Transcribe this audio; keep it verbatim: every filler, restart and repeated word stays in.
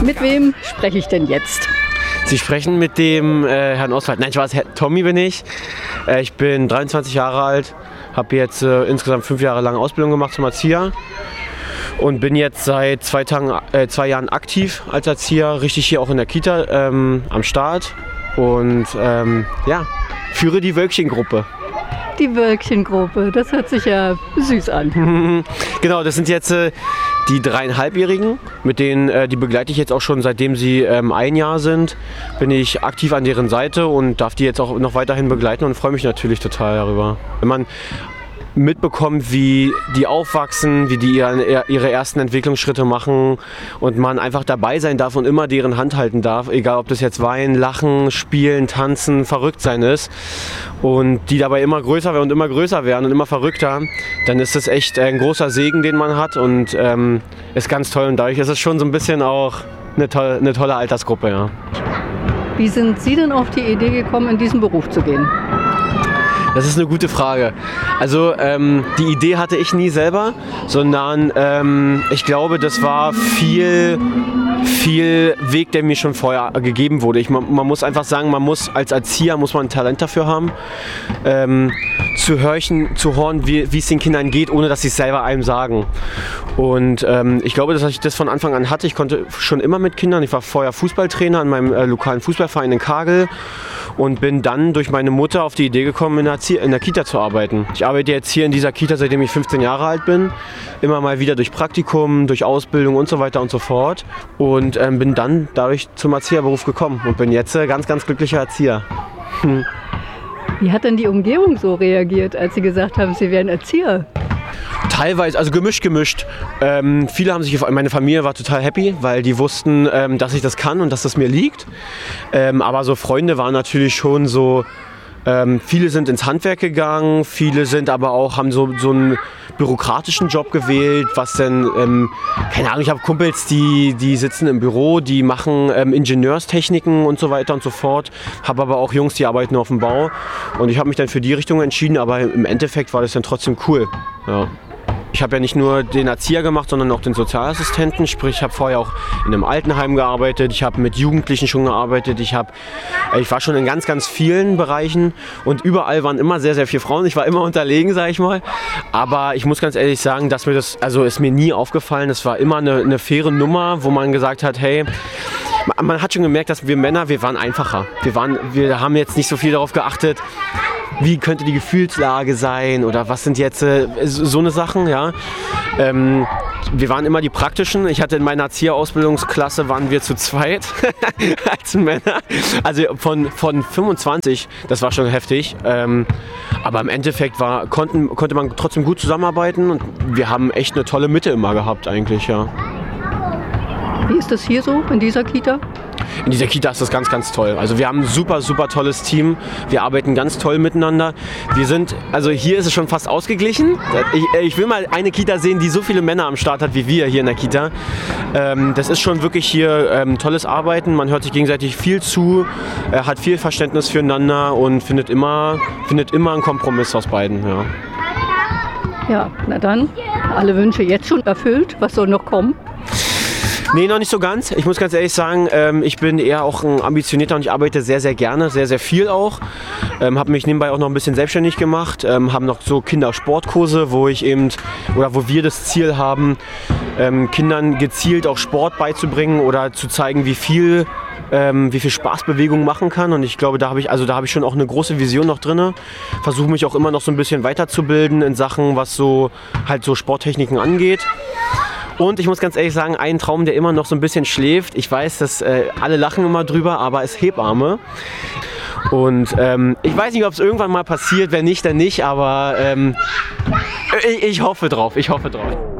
Mit wem spreche ich denn jetzt? Sie sprechen mit dem äh, Herrn Oswald. Nein, ich weiß, Herr Tommy bin ich. Äh, ich bin dreiundzwanzig Jahre alt, habe jetzt äh, insgesamt fünf Jahre lang Ausbildung gemacht zum Erzieher und bin jetzt seit zwei, Tagen, äh, zwei Jahren aktiv als Erzieher, richtig hier auch in der Kita ähm, am Start und ähm, ja, führe die Wölkchen-Gruppe. Die Wölkchen-Gruppe, das hört sich ja süß an. Genau, das sind jetzt äh, die dreieinhalbjährigen, mit denen, äh, die begleite ich jetzt auch schon seitdem sie ähm, ein Jahr sind, bin ich aktiv an deren Seite und darf die jetzt auch noch weiterhin begleiten und freue mich natürlich total darüber. Wenn man mitbekommt, wie die aufwachsen, wie die ihre, ihre ersten Entwicklungsschritte machen und man einfach dabei sein darf und immer deren Hand halten darf, egal ob das jetzt weinen, lachen, spielen, tanzen, verrückt sein ist und die dabei immer größer werden und immer größer werden und immer verrückter, dann ist das echt ein großer Segen, den man hat und ähm, ist ganz toll und dadurch ist es schon so ein bisschen auch eine tolle, eine tolle Altersgruppe. Ja. Wie sind Sie denn auf die Idee gekommen, in diesen Beruf zu gehen? Das ist eine gute Frage. Also ähm, die Idee hatte ich nie selber, sondern ähm, ich glaube, das war viel, viel Weg, der mir schon vorher gegeben wurde. Ich, man, man muss einfach sagen, man muss als Erzieher muss man ein Talent dafür haben, ähm, zu horchen, zu hören, wie es den Kindern geht, ohne dass sie es selber einem sagen. Und ähm, ich glaube, dass ich das von Anfang an hatte. Ich konnte schon immer mit Kindern. Ich war vorher Fußballtrainer an meinem äh, lokalen Fußballverein in Kagel und bin dann durch meine Mutter auf die Idee gekommen, in der, Erzie- in der Kita zu arbeiten. Ich arbeite jetzt hier in dieser Kita, seitdem ich fünfzehn Jahre alt bin. Immer mal wieder durch Praktikum, durch Ausbildung und so weiter und so fort. Und ähm, bin dann dadurch zum Erzieherberuf gekommen und bin jetzt äh, ganz, ganz glücklicher Erzieher. Hm. Wie hat denn die Umgebung so reagiert, als Sie gesagt haben, Sie wären Erzieher? Teilweise, also gemischt, gemischt. Ähm, viele haben sich gefreut. Meine Familie war total happy, weil die wussten, ähm, dass ich das kann und dass das mir liegt. Ähm, aber so Freunde waren natürlich schon so, ähm, viele sind ins Handwerk gegangen, viele sind aber auch, haben so, so einen bürokratischen Job gewählt, was denn, ähm, keine Ahnung, ich habe Kumpels, die, die sitzen im Büro, die machen ähm, Ingenieurstechniken und so weiter und so fort, habe aber auch Jungs, die arbeiten auf dem Bau und ich habe mich dann für die Richtung entschieden, aber im Endeffekt war das dann trotzdem cool. Ja. Ich habe ja nicht nur den Erzieher gemacht, sondern auch den Sozialassistenten. Sprich, ich habe vorher auch in einem Altenheim gearbeitet, ich habe mit Jugendlichen schon gearbeitet, ich, hab, ich war schon in ganz, ganz vielen Bereichen und überall waren immer sehr, sehr viele Frauen. Ich war immer unterlegen, sage ich mal. Aber ich muss ganz ehrlich sagen, dass mir das, also ist mir nie aufgefallen. Es war immer eine, eine faire Nummer, wo man gesagt hat, hey, man hat schon gemerkt, dass wir Männer, wir waren einfacher. Wir, waren, wir haben jetzt nicht so viel darauf geachtet, wie könnte die Gefühlslage sein oder was sind jetzt äh, so eine Sachen, ja. Ähm, wir waren immer die praktischen. Ich hatte in meiner Erzieherausbildungsklasse, waren wir zu zweit als Männer. Also von, von fünfundzwanzig, das war schon heftig. Ähm, aber im Endeffekt war, konnten, konnte man trotzdem gut zusammenarbeiten und wir haben echt eine tolle Mitte immer gehabt eigentlich, ja. Wie ist das hier so in dieser Kita? In dieser Kita ist das ganz, ganz toll. Also wir haben ein super, super tolles Team. Wir arbeiten ganz toll miteinander. Wir sind, also hier ist es schon fast ausgeglichen. Ich, ich will mal eine Kita sehen, die so viele Männer am Start hat wie wir hier in der Kita. Ähm, das ist schon wirklich hier ähm, tolles Arbeiten. Man hört sich gegenseitig viel zu, äh, hat viel Verständnis füreinander und findet immer, findet immer einen Kompromiss aus beiden. Ja. Ja, na dann, alle Wünsche jetzt schon erfüllt. Was soll noch kommen? Nee, noch nicht so ganz. Ich muss ganz ehrlich sagen, ähm, ich bin eher auch ein Ambitionierter und ich arbeite sehr, sehr gerne, sehr, sehr viel auch. Ähm, habe mich nebenbei auch noch ein bisschen selbstständig gemacht, ähm, habe noch so Kindersportkurse, wo ich eben, oder wo wir das Ziel haben, ähm, Kindern gezielt auch Sport beizubringen oder zu zeigen, wie viel, ähm, wie viel Spaß Bewegung machen kann. Und ich glaube, da habe ich, also da habe ich schon auch eine große Vision noch drin. Versuche mich auch immer noch so ein bisschen weiterzubilden in Sachen, was so halt so Sporttechniken angeht. Und ich muss ganz ehrlich sagen, ein Traum, der immer noch so ein bisschen schläft. Ich weiß, dass äh, alle lachen immer drüber, aber ist Hebamme. Und ähm, ich weiß nicht, ob es irgendwann mal passiert. Wenn nicht, dann nicht. Aber ähm, ich, ich hoffe drauf. Ich hoffe drauf.